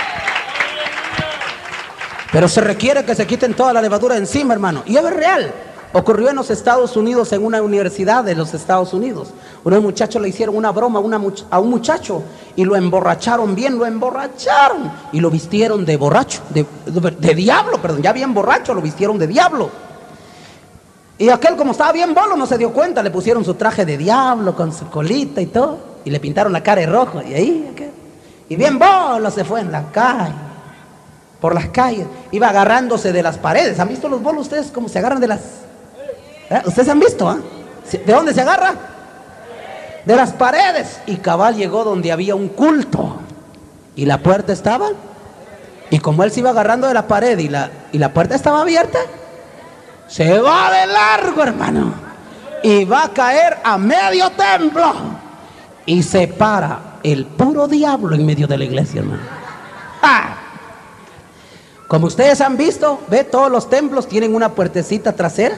Pero se requiere que se quiten toda la levadura de encima, hermano. Y es real. Ocurrió en los Estados Unidos, en una universidad de los Estados Unidos. Unos muchachos le hicieron una broma a, una much- a un muchacho y lo emborracharon bien, lo emborracharon. Y lo vistieron de borracho, de, de, de diablo, perdón, ya bien borracho, lo vistieron de diablo. Y aquel, como estaba bien bolo, no se dio cuenta. Le pusieron su traje de diablo con su colita y todo. Y le pintaron la cara de rojo. Y ahí, aquel. Y bien bolo se fue en la calle. Por las calles. Iba agarrándose de las paredes. ¿Han visto los bolos ustedes cómo se agarran de las... ¿Eh? ¿Ustedes han visto? ¿Eh? ¿De dónde se agarra? De las paredes. Y cabal llegó donde había un culto. Y la puerta estaba. Y como él se iba agarrando de la pared y la, y la puerta estaba abierta, se va de largo, hermano. Y va a caer a medio templo. Y se para el puro diablo en medio de la iglesia, hermano. ¡Ah! Como ustedes han visto, ve, todos los templos tienen una puertecita trasera.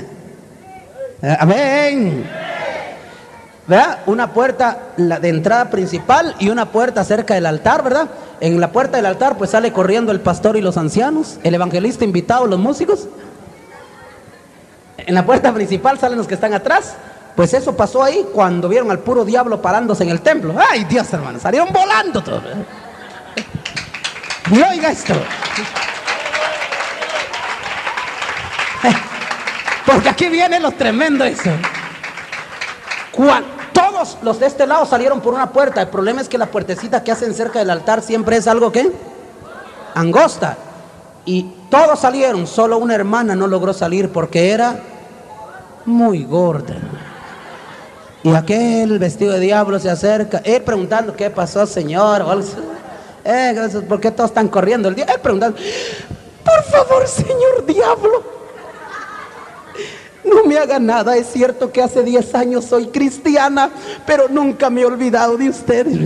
Amén. ¿Verdad? Una puerta de entrada principal y una puerta cerca del altar, ¿verdad? En la puerta del altar pues sale corriendo el pastor y los ancianos, el evangelista invitado, los músicos. En la puerta principal salen los que están atrás. Pues eso pasó ahí cuando vieron al puro diablo parándose en el templo. Ay, Dios, hermano, salieron volando todos. Y oiga esto. Porque aquí viene lo tremendo eso. Cuando todos los de este lado salieron por una puerta. El problema es que la puertecita que hacen cerca del altar siempre es algo ¿qué? Angosta. Y todos salieron, solo una hermana no logró salir porque era muy gorda. Y aquel vestido de diablo se acerca, él preguntando qué pasó, señor. Eh, ¿Por qué todos están corriendo el día? Él preguntando, por favor, señor diablo, no me haga nada. Es cierto que hace diez años soy cristiana, pero nunca me he olvidado de ustedes.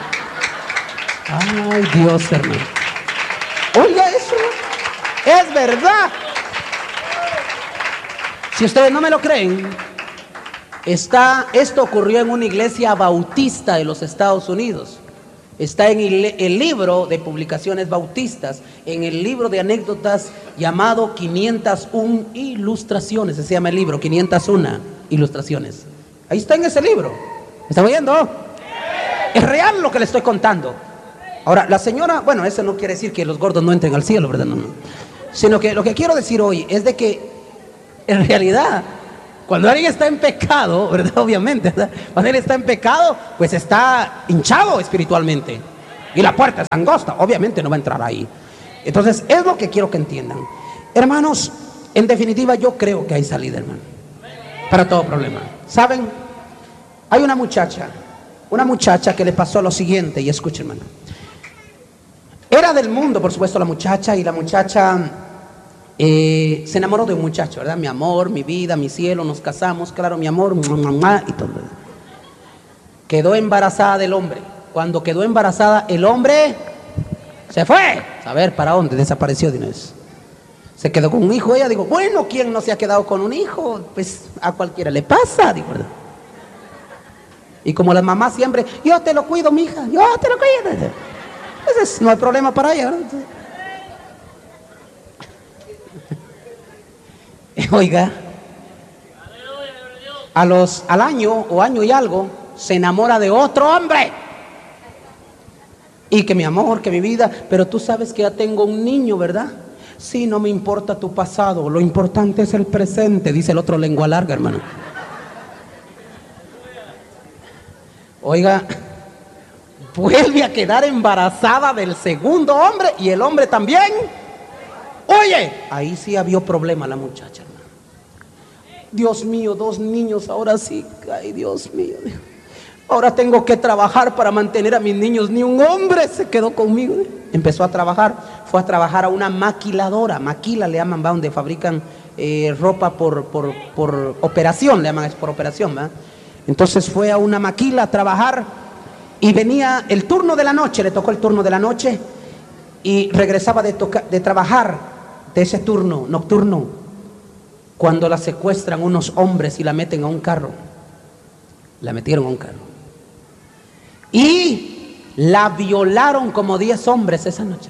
Ay, Dios, hermano. Oiga eso, es verdad. Si ustedes no me lo creen, está, esto ocurrió en una iglesia bautista de los Estados Unidos. Está en el, el libro de publicaciones bautistas, en el libro de anécdotas llamado quinientas una ilustraciones. Se llama el libro, quinientas una ilustraciones. Ahí está en ese libro. ¿Me están oyendo? Es real lo que le estoy contando. Ahora, la señora, bueno, eso no quiere decir que los gordos no entren al cielo, ¿verdad? No, no. Sino que lo que quiero decir hoy es de que, en realidad, cuando alguien está en pecado, ¿verdad? Obviamente, ¿verdad? Cuando él está en pecado, pues está hinchado espiritualmente. Y la puerta es angosta, obviamente no va a entrar ahí. Entonces, es lo que quiero que entiendan. Hermanos, en definitiva, yo creo que hay salida, hermano, para todo problema. ¿Saben? Hay una muchacha, una muchacha que le pasó lo siguiente, y escuchen, hermano. Era del mundo, por supuesto, la muchacha, y la muchacha eh, se enamoró de un muchacho, ¿verdad? Mi amor, mi vida, mi cielo, nos casamos, claro, mi amor, mamá, y todo. Quedó embarazada del hombre. Cuando quedó embarazada, el hombre se fue. A ver, ¿para dónde? Desapareció de una vez. Se quedó con un hijo. Ella dijo, bueno, ¿quién no se ha quedado con un hijo? Pues a cualquiera le pasa, digo, ¿verdad? Y como las mamás siempre, yo te lo cuido, mija, yo te lo cuido. Entonces, no hay problema para ella, ¿verdad? Oiga, a los, al año o año y algo, se enamora de otro hombre. Y que mi amor, que mi vida, pero tú sabes que ya tengo un niño, ¿verdad? Sí, no me importa tu pasado, lo importante es el presente, dice el otro lengua larga, hermano. Oiga, vuelve a quedar embarazada del segundo hombre y el hombre también. Oye, ahí sí había problema la muchacha, hermano. Dios mío, dos niños, ahora sí, ay Dios mío. Ahora tengo que trabajar para mantener a mis niños. Ni un hombre se quedó conmigo. Empezó a trabajar, fue a trabajar a una maquiladora. Maquila le llaman, va, donde fabrican eh, ropa por, por, por operación, le llaman, es por operación, ¿va? Entonces fue a una maquila a trabajar y venía el turno de la noche, le tocó el turno de la noche y regresaba de, toca, de trabajar de ese turno nocturno cuando la secuestran unos hombres y la meten a un carro. La metieron a un carro. Y la violaron como diez hombres esa noche.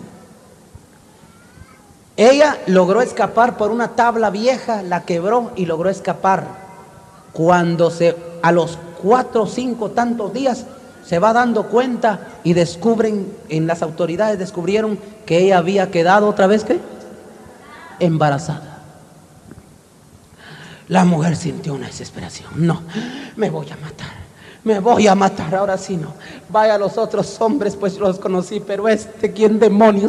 Ella logró escapar por una tabla vieja, la quebró y logró escapar. Cuando se, a los cuatro o cinco tantos días, se va dando cuenta y descubren, en las autoridades descubrieron que ella había quedado otra vez, ¿qué? Embarazada. La mujer sintió una desesperación. No, me voy a matar. Me voy a matar, ahora sí no. Vaya, los otros hombres, pues los conocí, pero este, ¿quién demonios?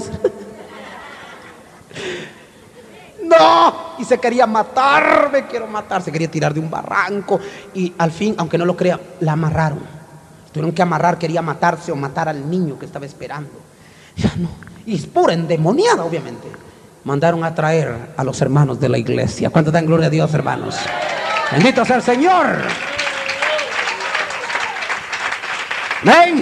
No, y se quería matar, me quiero matar, se quería tirar de un barranco. Y al fin, aunque no lo crea, la amarraron. Tuvieron que amarrar, quería matarse o matar al niño que estaba esperando. Ya no, y es pura endemoniada, obviamente. Mandaron a traer a los hermanos de la iglesia. ¿Cuánto dan gloria a Dios, hermanos? Bendito sea el Señor. Amén.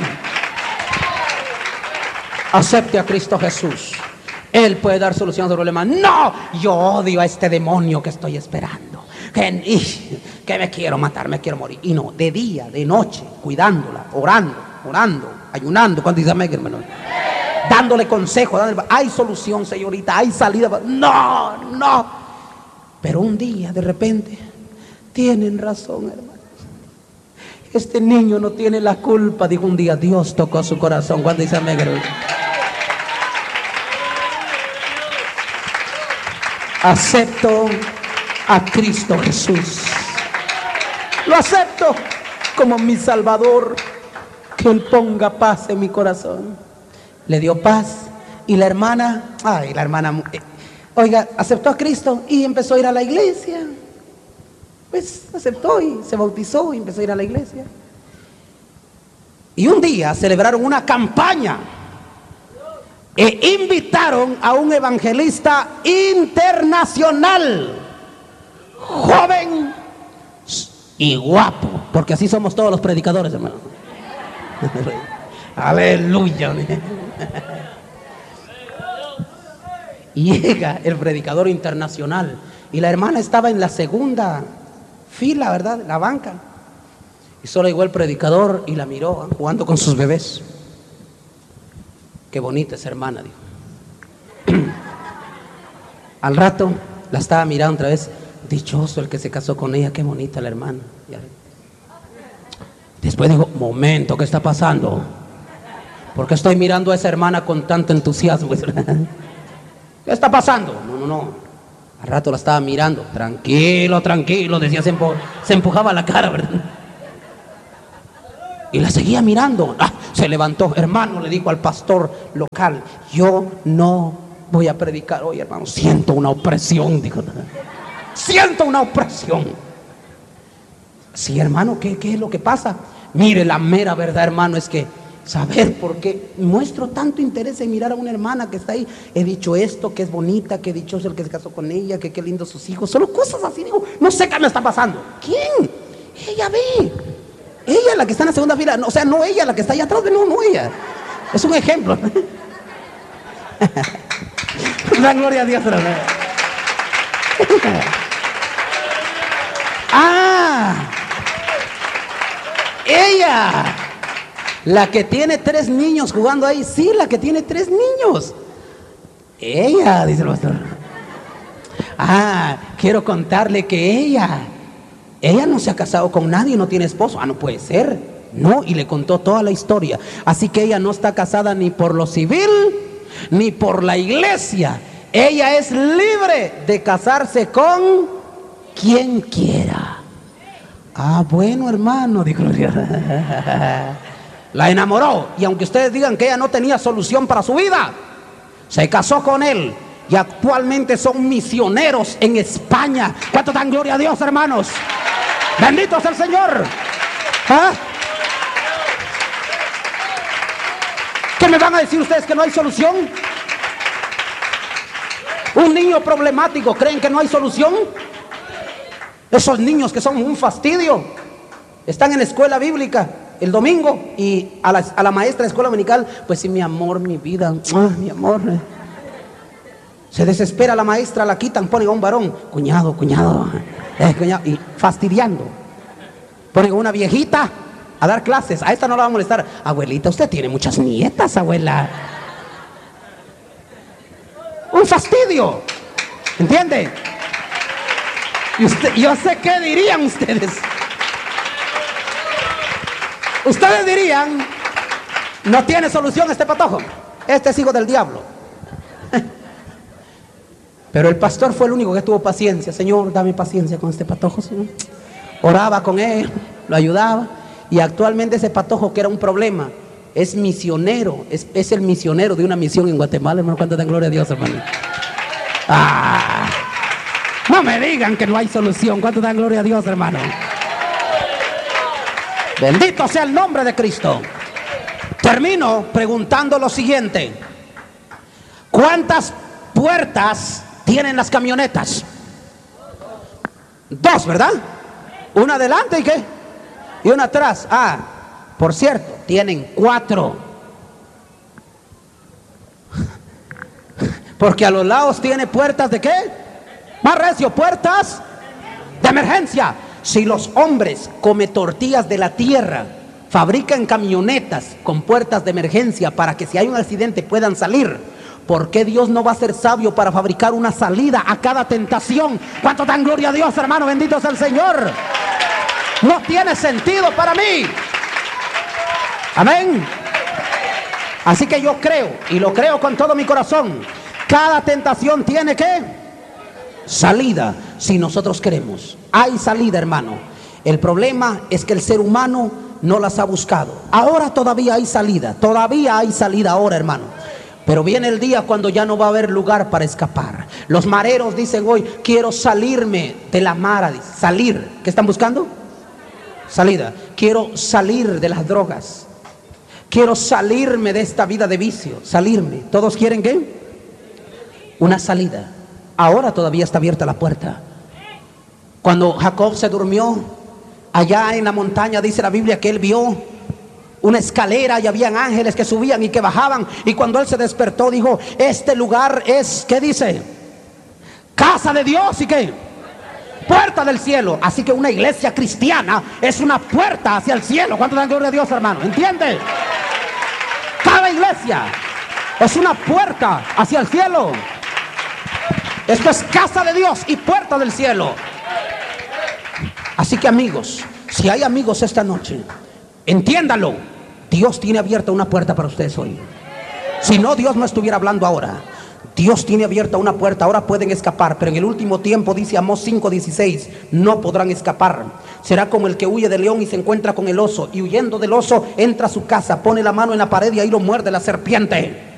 Acepte a Cristo Jesús. Él puede dar solución a su problema. No, yo odio a este demonio que estoy esperando. Que, que me quiero matar, me quiero morir. Y no, de día, de noche, cuidándola, orando, orando, ayunando. ¿Cuánto dice amén, hermano? Dándole consejo, dándole, hay solución, señorita, hay salida. No, no. Pero un día, de repente, tienen razón, hermano. Este niño no tiene la culpa, dijo un día. Dios tocó su corazón. ¿Cuánto dice amén, hermano? Acepto a Cristo Jesús. Lo acepto como mi Salvador. Que Él ponga paz en mi corazón. Le dio paz. Y la hermana, ay, la hermana, eh, oiga, aceptó a Cristo y empezó a ir a la iglesia. Pues aceptó y se bautizó y empezó a ir a la iglesia. Y un día celebraron una campaña e invitaron a un evangelista internacional, joven y guapo, porque así somos todos los predicadores, hermano. Aleluya. Y llega el predicador internacional y la hermana estaba en la segunda fila, ¿verdad? La banca. Y solo llegó el predicador y la miró jugando con sus bebés. Qué bonita esa hermana, dijo. Al rato la estaba mirando otra vez. Dichoso el que se casó con ella, qué bonita la hermana. Después dijo, momento, ¿qué está pasando? ¿Por qué estoy mirando a esa hermana con tanto entusiasmo? ¿Qué está pasando? No, no, no. Al rato la estaba mirando. Tranquilo, tranquilo, decía, se, empu se empujaba la cara, ¿verdad? Y la seguía mirando. Ah, se levantó, hermano, le dijo al pastor local, yo no voy a predicar hoy, hermano. Siento una opresión, dijo. Siento una opresión. Sí, hermano, ¿qué, qué es lo que pasa? Mire, la mera verdad, hermano, es que saber por qué muestro tanto interés en mirar a una hermana que está ahí. He dicho esto, que es bonita, que dichoso el que se casó con ella, que qué lindo sus hijos. Solo cosas así, digo, no sé qué me está pasando. ¿Quién? Ella ve. Ella la que está en la segunda fila. No, o sea, no ella la que está allá atrás, no, no ella. Es un ejemplo. La gloria a Dios, hermano. Ah, ella, la que tiene tres niños jugando ahí. Sí, la que tiene tres niños. Ella, dice el pastor. Ah, quiero contarle que ella Ella no se ha casado con nadie, no tiene esposo. Ah, no puede ser. No, y le contó toda la historia. Así que ella no está casada ni por lo civil, ni por la iglesia. ella es libre de casarse con quien quiera. Ah, bueno, hermano, dijo. La enamoró, y aunque ustedes digan que ella no tenía solución para su vida, se casó con él y actualmente son misioneros en España. ¿Cuánto dan gloria a Dios, hermanos? Bendito es el Señor. ¿Ah? ¿Qué me van a decir ustedes, que no hay solución? Un niño problemático, ¿creen que no hay solución? Esos niños que son un fastidio, están en la escuela bíblica el domingo y a la, a la maestra de escuela dominical, pues sí, mi amor, mi vida, ah, mi amor. Se desespera la maestra, la quitan, ponen a un varón, cuñado, cuñado, eh, cuñado, y fastidiando. Ponen a una viejita a dar clases, a esta no la va a molestar. Abuelita, usted tiene muchas nietas, abuela. Un fastidio, ¿entiende? Y usted, yo sé qué dirían ustedes. Ustedes dirían, no tiene solución este patojo, este es hijo del diablo. Pero el pastor fue el único que tuvo paciencia. Señor, dame paciencia con este patojo, Señor. Oraba con él, lo ayudaba. Y actualmente ese patojo, que era un problema, es misionero, es, es el misionero de una misión en Guatemala, hermano. ¿Cuánto dan gloria a Dios, hermano? Ah, no me digan que no hay solución. ¿Cuánto dan gloria a Dios, hermano? Bendito sea el nombre de Cristo. Termino preguntando lo siguiente: ¿cuántas puertas tienen las camionetas? Dos, ¿verdad? Una adelante y qué, y una atrás. Ah, por cierto, tienen cuatro, porque a los lados tiene puertas de qué, más recio, puertas de emergencia. Si los hombres come tortillas de la tierra fabrican camionetas con puertas de emergencia para que si hay un accidente puedan salir, ¿por qué Dios no va a ser sabio para fabricar una salida a cada tentación? ¿Cuánto dan gloria a Dios, hermano? Bendito es el Señor. No tiene sentido para mí. Amén. Así que yo creo, y lo creo con todo mi corazón, cada tentación tiene que salida, si nosotros queremos. Hay salida, hermano. El problema es que el ser humano no las ha buscado. Ahora todavía hay salida, todavía hay salida ahora, hermano. Pero viene el día cuando ya no va a haber lugar para escapar. Los mareros dicen hoy, quiero salirme de la mara. Salir, ¿qué están buscando? Salida. Quiero salir de las drogas. Quiero salirme de esta vida de vicio. Salirme. ¿Todos quieren qué? Una salida. Ahora todavía está abierta la puerta. Cuando Jacob se durmió allá en la montaña, dice la Biblia que él vio una escalera y habían ángeles que subían y que bajaban. Y cuando él se despertó dijo, este lugar es, ¿qué dice? Casa de Dios y qué, puerta del cielo. Así que una iglesia cristiana es una puerta hacia el cielo. ¿Cuánto dan gloria a Dios, hermano? ¿Entiende? Cada iglesia es una puerta hacia el cielo. Esto es casa de Dios y puerta del cielo. Así que, amigos, si hay amigos esta noche, entiéndalo, Dios tiene abierta una puerta para ustedes hoy. Si no, Dios no estuviera hablando ahora. Dios tiene abierta una puerta. Ahora pueden escapar, pero en el último tiempo, dice Amós cinco dieciséis, no podrán escapar. Será como el que huye del león y se encuentra con el oso, y huyendo del oso entra a su casa, pone la mano en la pared y ahí lo muerde la serpiente.